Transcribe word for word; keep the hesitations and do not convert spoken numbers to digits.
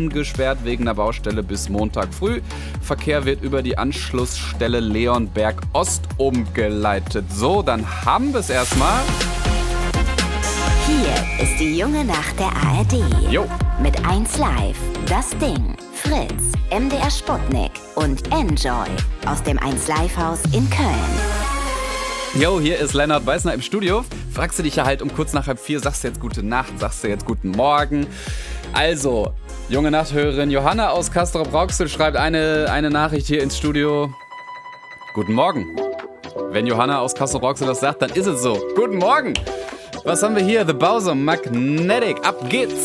eingesperrt wegen einer Baustelle bis Montag früh. Verkehr wird über die Anschlussstelle Leonberg Ost umgeleitet. So, dann haben wir es erstmal. Hier ist die junge Nacht der A R D. Jo. Mit eins Live, Das Ding, Fritz, M D R Sputnik und Enjoy aus dem eins Live Haus in Köln. Jo, hier ist Lennart Weißner im Studio. Fragst du dich ja halt um kurz nach halb vier, sagst du jetzt gute Nacht, sagst du jetzt guten Morgen. Also, junge Nachthörerin Johanna aus Castrop-Rauxel schreibt eine, eine Nachricht hier ins Studio. Guten Morgen. Wenn Johanna aus Castrop-Rauxel das sagt, dann ist es so. Guten Morgen. Was haben wir hier? The Bowser Magnetic. Ab geht's.